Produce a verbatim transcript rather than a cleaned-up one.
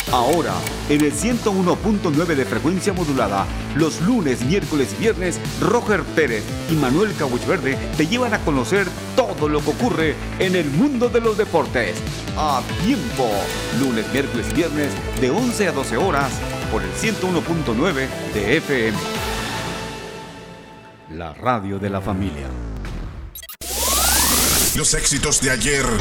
Ahora, en el ciento uno punto nueve de frecuencia modulada, los lunes, miércoles y viernes, Roger Pérez y Manuel Cabuchverde te llevan a conocer todo lo que ocurre en el mundo de los deportes. A tiempo, lunes, miércoles y viernes, de once a doce horas, por el ciento uno punto nueve de F M. La radio de la familia. Los éxitos de ayer